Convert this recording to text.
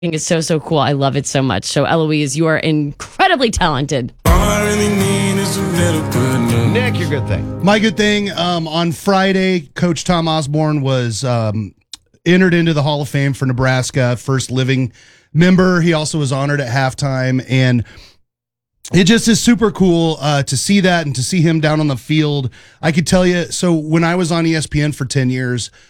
think it's so cool. I love it so much. So, Eloise, you are incredibly talented. All I really need is a little good news. Nick, your good thing. My good thing, on Friday, Coach Tom Osborne was entered into the Hall of Fame for Nebraska, first living member. He also was honored at halftime, and it just is super cool to see that and to see him down on the field. I could tell you, so when I was on ESPN for 10 years,